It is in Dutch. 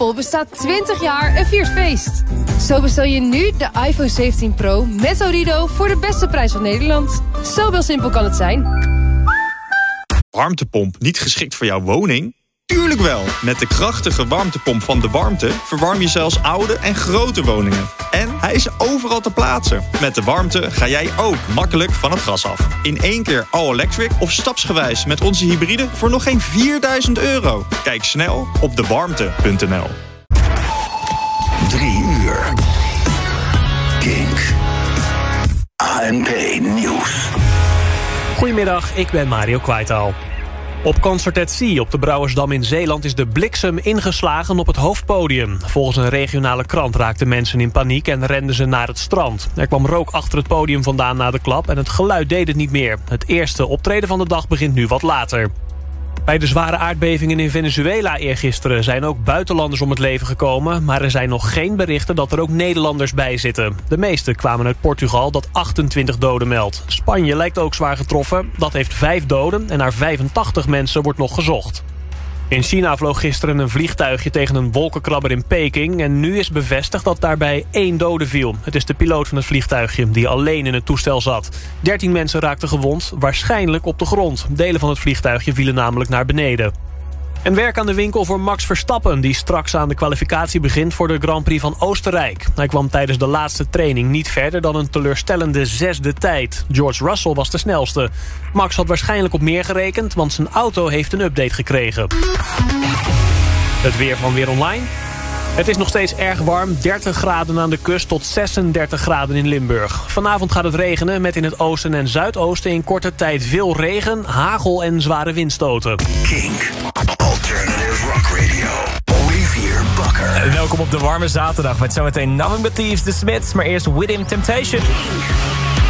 Apple bestaat 20 jaar en viert feest. Zo bestel je nu de iPhone 17 Pro met Odido voor de beste prijs van Nederland. Zo simpel kan het zijn. Warmtepomp niet geschikt voor jouw woning? Tuurlijk wel! Met de krachtige warmtepomp van De Warmte verwarm je zelfs oude en grote woningen. En hij is overal te plaatsen. Met De Warmte ga jij ook makkelijk van het gas af. In 1 keer all-electric of stapsgewijs met onze hybride voor nog geen €4.000. Kijk snel op dewarmte.nl. 3 uur. Kink. ANP Nieuws. Goedemiddag, ik ben Mario Kwijtaal. Op Concert at Sea op de Brouwersdam in Zeeland is de bliksem ingeslagen op het hoofdpodium. Volgens een regionale krant raakten mensen in paniek en renden ze naar het strand. Er kwam rook achter het podium vandaan na de klap en het geluid deed het niet meer. Het eerste optreden van de dag begint nu wat later. Bij de zware aardbevingen in Venezuela eergisteren zijn ook buitenlanders om het leven gekomen, maar er zijn nog geen berichten dat er ook Nederlanders bij zitten. De meeste kwamen uit Portugal dat 28 doden meldt. Spanje lijkt ook zwaar getroffen. Dat heeft 5 doden en naar 85 mensen wordt nog gezocht. In China vloog gisteren een vliegtuigje tegen een wolkenkrabber in Peking en nu is bevestigd dat daarbij 1 dode viel. Het is de piloot van het vliegtuigje die alleen in het toestel zat. 13 mensen raakten gewond, waarschijnlijk op de grond. Delen van het vliegtuigje vielen namelijk naar beneden. En werk aan de winkel voor Max Verstappen, die straks aan de kwalificatie begint voor de Grand Prix van Oostenrijk. Hij kwam tijdens de laatste training niet verder dan een teleurstellende 6e tijd. George Russell was de snelste. Max had waarschijnlijk op meer gerekend, want zijn auto heeft een update gekregen. Het weer van Weer Online. Het is nog steeds erg warm, 30 graden aan de kust tot 36 graden in Limburg. Vanavond gaat het regenen met in het oosten en zuidoosten in korte tijd veel regen, hagel en zware windstoten. Kink. Alternative Rock Radio. Olivier Bakker. Welkom op de warme zaterdag met zometeen Nothing But Thieves, The Smiths, maar eerst With Him Temptation. Kink.